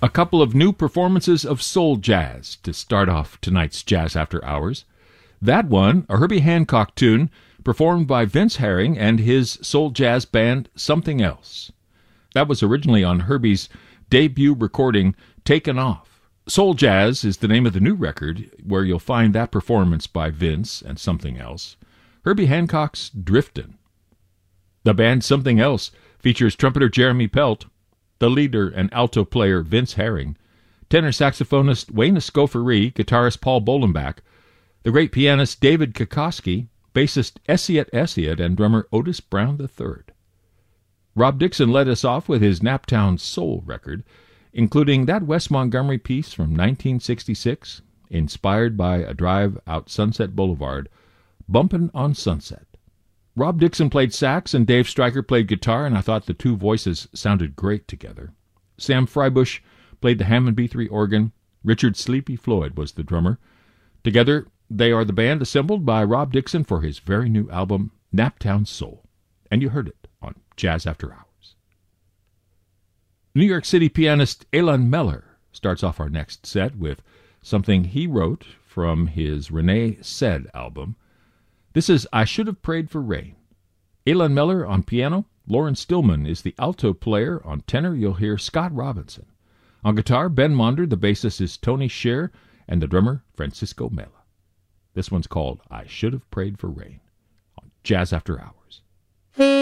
A couple of new performances of soul jazz to start off tonight's Jazz After Hours. That one, a Herbie Hancock tune, performed by Vince Herring and his soul jazz band Something Else. That was originally on Herbie's debut recording, Taken Off. Soul Jazz is the name of the new record, where you'll find that performance by Vince and Something Else. Herbie Hancock's Driftin'. The band Something Else features trumpeter Jeremy Pelt, the leader and alto player Vince Herring, tenor saxophonist Wayne Escoffery, guitarist Paul Bolenbach, the great pianist David Kokoski, bassist Essiet, and drummer Otis Brown III. Rob Dixon led us off with his Naptown Soul record, including that Wes Montgomery piece from 1966, inspired by a drive out Sunset Boulevard, Bumpin' on Sunset. Rob Dixon played sax and Dave Stryker played guitar, and I thought the two voices sounded great together. Sam Freibush played the Hammond B3 organ. Richard Sleepy Floyd was the drummer. Together, they are the band assembled by Rob Dixon for his very new album, Naptown Soul. And you heard it on Jazz After Hours. New York City pianist Elon Meller starts off our next set with something he wrote from his Renee Said album. This is I Should Have Prayed for Rain. Elon Meller on piano. Lauren Stillman is the alto player. On tenor, you'll hear Scott Robinson. On guitar, Ben Monder. The bassist is Tony Scher, and the drummer, Francisco Mela. This one's called I Should Have Prayed for Rain on Jazz After Hours.